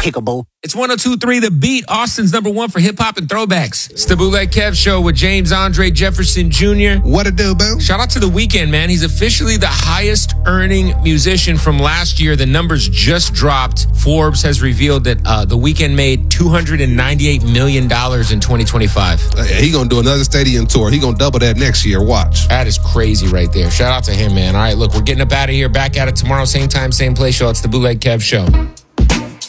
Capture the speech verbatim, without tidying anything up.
Despicable. It's one oh two point three The Beat, Austin's number one for hip-hop and throwbacks. It's the Bootleg Kev Show with James Andre Jefferson Junior What it do, boo? Shout out to The Weeknd, man. He's officially the highest-earning musician from last year. The numbers just dropped. Forbes has revealed that uh, The Weeknd made two hundred ninety-eight million dollars in twenty twenty-five. Uh, he gonna do another stadium tour. He gonna double that next year. Watch. That is crazy right there. Shout out to him, man. All right, look, we're getting up out of here. Back at it tomorrow, same time, same place. Show. It's the Bootleg Kev Show.